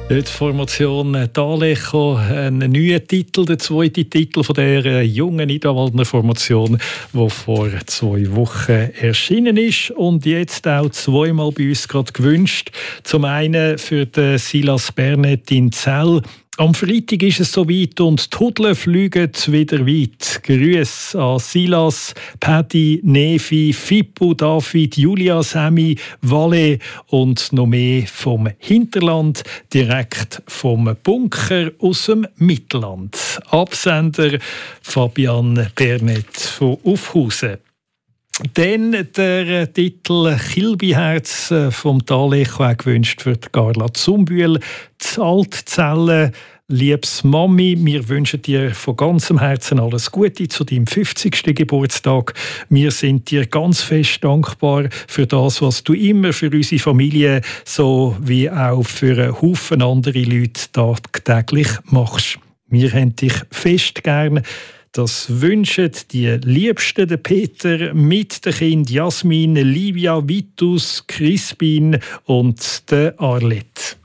Die Formation D'Alecho, ein neuer Titel, der zweite Titel von der jungen Nidwaldner Formation, die vor 2 Wochen erschienen ist und jetzt auch zweimal bei uns gerade gewünscht. Zum einen für den Silas Bernet in Zell. Am Freitag ist es soweit und die Hudler fliegen wieder weit. Grüße an Silas, Paddy, Nefi, Fippo, David, Julia, Sammy, Valle und noch mehr vom Hinterland, direkt vom Bunker aus dem Mittelland. Absender Fabian Bernet von Aufhausen. Dann der Titel «Kilbyherz» vom D'Alecho auch gewünscht für Carla Zumbühl. «Die Altzellen». Liebes Mami, wir wünschen dir von ganzem Herzen alles Gute zu deinem 50. Geburtstag. Wir sind dir ganz fest dankbar für das, was du immer für unsere Familie so wie auch für einen Haufen andere Leute tagtäglich machst. Wir haben dich fest gern. Das wünschen die Liebsten, der Peter mit den Kindern Jasmin, Livia, Vitus, Crispin und der Arlette.